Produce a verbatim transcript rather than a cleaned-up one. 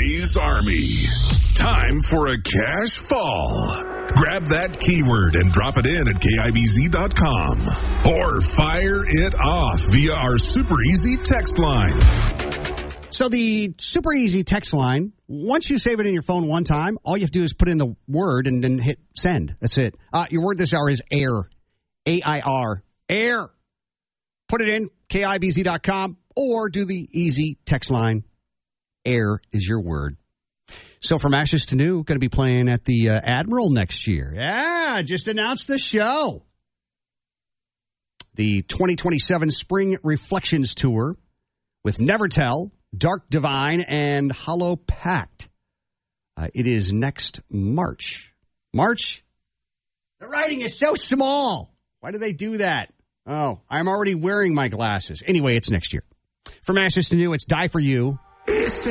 Blaze Army. Time for a cash fall. Grab that keyword and drop it in at K I B Z dot com. Or fire it off via our super easy text line. So the super easy text line, once you save it in your phone one time, all you have to do is put in the word and then hit send. That's it. Uh, your word this hour is air. A I R. Air. Put it in K I B Z dot com or do the easy text line. Air is your word. So from ashes to new, going to be playing at the uh, Admiral next year. Yeah, just announced the show. The twenty twenty-seven Spring Reflections Tour with Nevertell, Dark Divine, and Hollow Pact. Uh, it is next March. March? The writing is so small. Why do they do that? Oh, I'm already wearing my glasses. Anyway, it's next year. From ashes to new, it's Die For You. It's